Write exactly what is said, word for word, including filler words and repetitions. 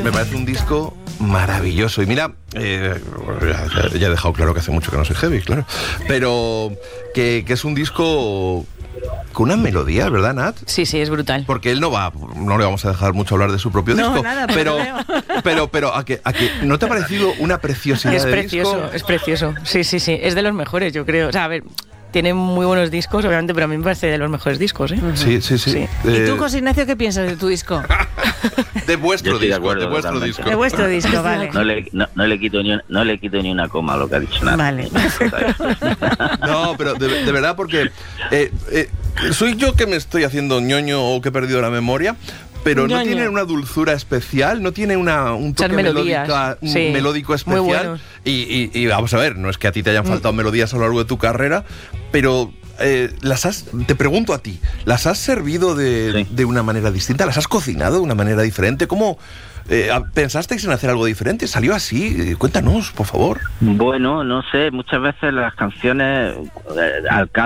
me parece un disco maravilloso. Y mira, eh, ya, ya he dejado claro que hace mucho que no soy heavy, claro. Pero que, que es un disco con una melodía, ¿verdad, Nat? Sí, sí, es brutal. Porque él no va, no le vamos a dejar mucho hablar de su propio No, disco. nada, pero, pero, pero, pero, ¿a que, a que no te ha parecido una preciosidad Es de precioso, disco? es precioso. Sí, sí, sí. Es de los mejores, yo creo. O sea, a ver, tiene muy buenos discos, obviamente, pero a mí me parece de los mejores discos, ¿eh? Sí, sí, sí. Sí. Eh, ¿Y tú, José Ignacio, qué piensas de tu disco? de vuestro Yo estoy de disco, acuerdo de vuestro totalmente. disco. De vuestro disco, vale. No le, no, no le quito ni un- no le quito ni una coma a lo que ha dicho nada. Vale. No, pero de, de verdad, porque eh, eh, soy yo que me estoy haciendo ñoño o que he perdido la memoria, pero no Ñoño. tiene una dulzura especial, no tiene una, un Muchas toque melodías, melódica- sí, melódico muy especial. buenos. Y, y- y vamos a ver, no es que a ti te hayan faltado melodías a lo largo de tu carrera, pero eh, las has, te pregunto a ti, ¿las has servido de, Sí. de una manera distinta? ¿Las has cocinado de una manera diferente? ¿Cómo eh, pensasteis en hacer algo diferente? ¿Salió así? Eh, cuéntanos, por favor. Bueno, no sé, muchas veces las canciones eh, al